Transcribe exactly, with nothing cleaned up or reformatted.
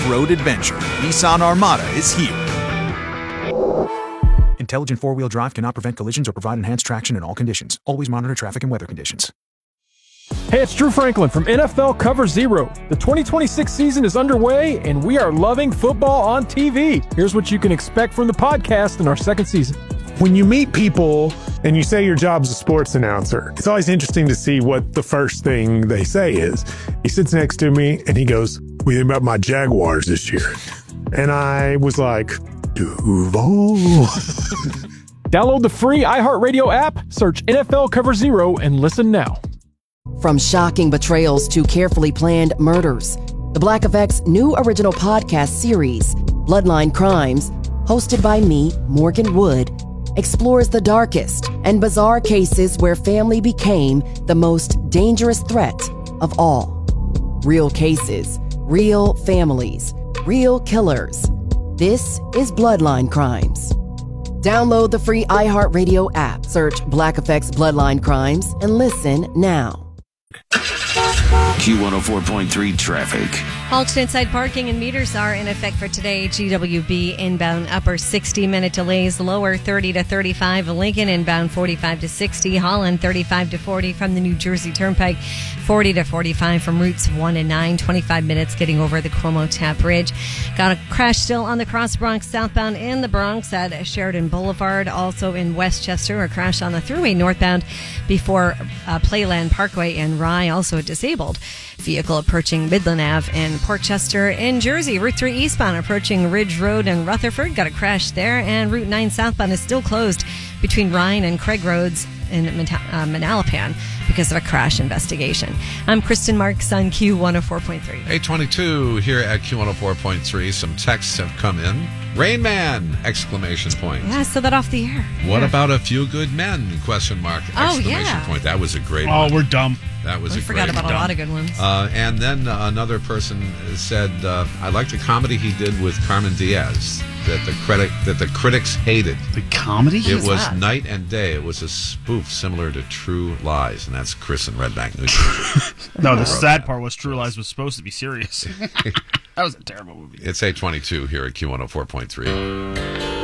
off-road adventure. Nissan Armada is here. Intelligent four-wheel drive cannot prevent collisions or provide enhanced traction in all conditions. Always monitor traffic and weather conditions. Hey, it's Drew Franklin from N F L Cover Zero. The twenty twenty-six season is underway, and we are loving football on T V. Here's what you can expect from the podcast in our second season. When you meet people and you say your job's a sports announcer, it's always interesting to see what the first thing they say is. He sits next to me and he goes, "What do you think about my Jaguars this year?" And I was like, Duval. Download the free iHeartRadio app, search N F L Cover Zero, and listen now. From shocking betrayals to carefully planned murders, the Black Effect's new original podcast series, Bloodline Crimes, hosted by me, Morgan Wood, explores the darkest and bizarre cases where family became the most dangerous threat of all. Real cases, real families, real killers. This is Bloodline Crimes. Download the free iHeartRadio app, search Black Effect's Bloodline Crimes, and listen now. Q one oh four point three traffic. Alternate side parking and meters are in effect for today. G W B inbound upper sixty minute delays, lower thirty to thirty-five. Lincoln inbound forty-five to sixty. Holland thirty-five to forty from the New Jersey Turnpike. forty to forty-five from routes one and nine. twenty-five minutes getting over the Cuomo Tap Bridge. Got a crash still on the Cross Bronx southbound in the Bronx at Sheridan Boulevard. Also in Westchester, a crash on the thruway northbound before uh, Playland Parkway and Rye. Also a disabled vehicle approaching Midland Ave in Portchester. In Jersey, Route three eastbound approaching Ridge Road and Rutherford. Got a crash there. And Route nine southbound is still closed between Ryan and Craig Roads in Mata- uh, Manalapan because of a crash investigation. I'm Kristen Marks on Q one oh four point three. eight twenty-two here at Q one oh four point three. Some texts have come in. Rain Man! Exclamation point. Yeah, I said that off the air. What yeah. about a few good men? Question mark. Oh, Exclamation yeah. point. That was a great Oh, one. we're dumb. That was I a forgot great about one. a lot of good ones. Uh, and then uh, another person said, uh, I liked the comedy he did with Carmen Diaz that the critic that the critics hated. The comedy? It was was that? Night and Day. It was a spoof similar to True Lies, and that's Chris in Red Bank, New Jersey. No, the sad part was True Lies was supposed to be serious. That was a terrible movie. It's eight twenty-two here at Q one oh four point three.